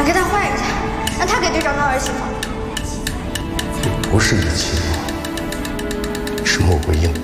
跟他换一下，让他给队长当儿媳妇。 你不是你亲妈，是穆桂英。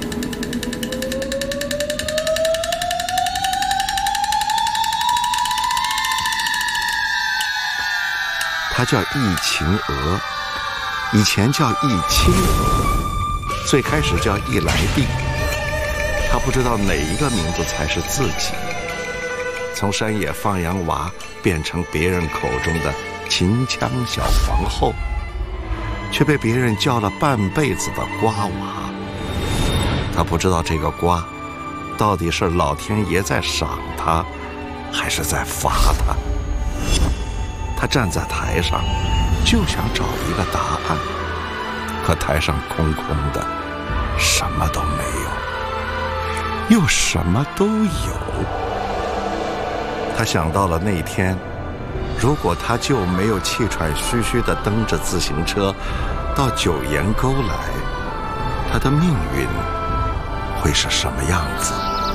她叫易晴娥，以前叫易清娥，最开始叫易来娣。她不知道哪一个名字才是自己。从山野放羊娃变成别人口中的秦腔小皇后，却被别人叫了半辈子的瓜娃。她不知道这个瓜到底是老天爷在赏她，还是在罚她。她站在台上，就想找一个答案，可台上空空的，什么都没有，又什么都有。她想到了那天，如果她舅没有气喘吁吁地蹬着自行车到九岩沟来，她的命运会是什么样子？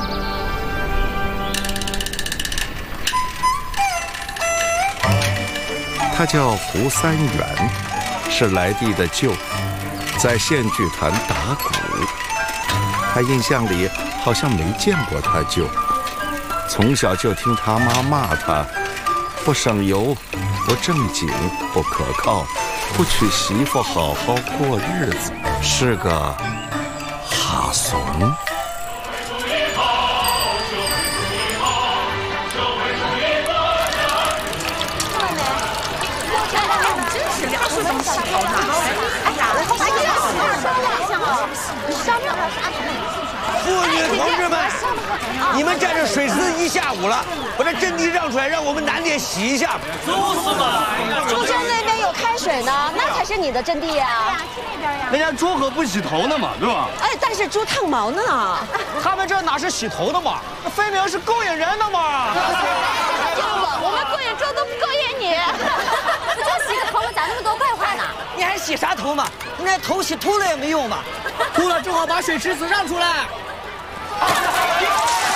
他叫胡三元，是来娣的舅，在县剧团打鼓。他印象里好像没见过他舅，从小就听他妈骂他不省油、不正经、不可靠、不娶媳妇好好过日子，是个哈怂。 妇女同志们，你们站着水司一下午了，把这阵地让出来，让我们男的也洗一下。 就是嘛， 猪圈那边有开水呢，那才是你的阵地呀。 人家猪可不洗头呢嘛，对吧？ 哎，但是猪烫毛呢。 他们这哪是洗头的嘛，那分明是勾引人的嘛。 我们勾引猪都不勾引你，不就洗个头吗？咋那么多怪话呢？ 你还洗啥头嘛？你那头洗秃了也没用嘛。 秃了正好把水池子让出来。